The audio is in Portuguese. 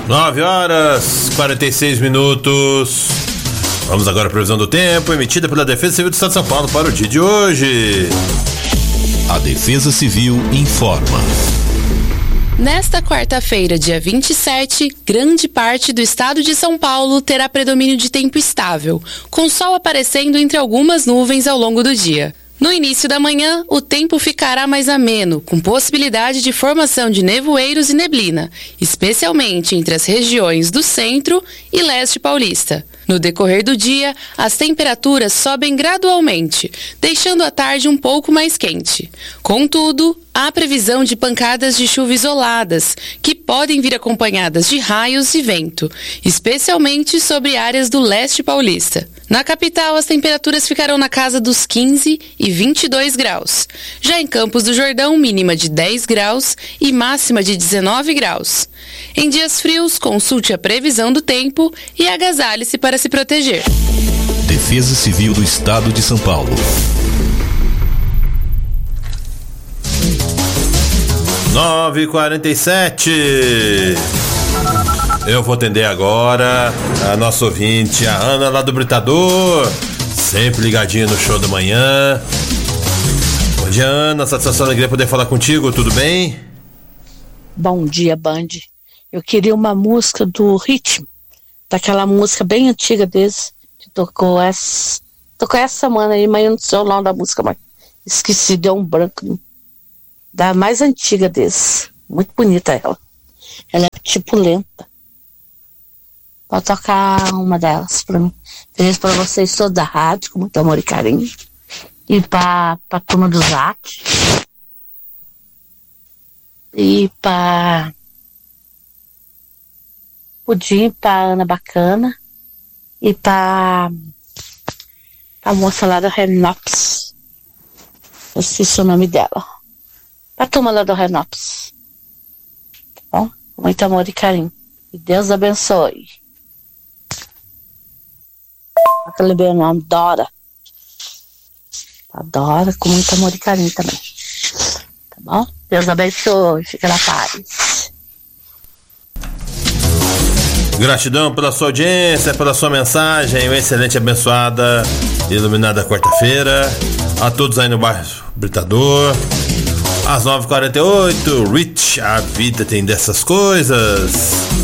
9h46. Vamos agora à previsão do tempo, emitida pela Defesa Civil do Estado de São Paulo para o dia de hoje. A Defesa Civil informa. Nesta quarta-feira, dia 27, grande parte do estado de São Paulo terá predomínio de tempo estável, com sol aparecendo entre algumas nuvens ao longo do dia. No início da manhã, o tempo ficará mais ameno, com possibilidade de formação de nevoeiros e neblina, especialmente entre as regiões do centro e leste paulista. No decorrer do dia, as temperaturas sobem gradualmente, deixando a tarde um pouco mais quente. Contudo, há previsão de pancadas de chuva isoladas, que podem vir acompanhadas de raios e vento, especialmente sobre áreas do leste paulista. Na capital, as temperaturas ficarão na casa dos 15 e 22 graus. Já em Campos do Jordão, mínima de 10 graus e máxima de 19 graus. Em dias frios, consulte a previsão do tempo e agasalhe-se para se proteger. Defesa Civil do Estado de São Paulo. 9h47. Eu vou atender agora a nossa ouvinte, a Ana lá do Britador, sempre ligadinha no show da manhã. Bom dia, Ana, satisfação e alegria poder falar contigo, tudo bem? Bom dia, Band. Eu queria uma música do Ritmo, daquela música bem antiga deles, que tocou essa semana aí, mas eu não sei o nome da música, mas esqueci, deu um branco, da mais antiga deles, muito bonita ela. Ela é tipo lenta. Pode tocar uma delas pra mim. Beijo pra vocês todos da rádio, com muito amor e carinho. E pra turma do Zac. E pra Pudim, pra Ana Bacana. E pra moça lá do Renops. Eu esqueci o nome dela. Pra turma lá do Renops. Tá bom? Com muito amor e carinho. E Deus abençoe. Aquele bem nome, Dora. Dora, com muito amor e carinho também. Tá bom? Deus abençoe, fica na paz. Gratidão pela sua audiência, pela sua mensagem, uma excelente, abençoada, iluminada quarta-feira. A todos aí no bairro Britador. Às 9h48, Rich, a vida tem dessas coisas.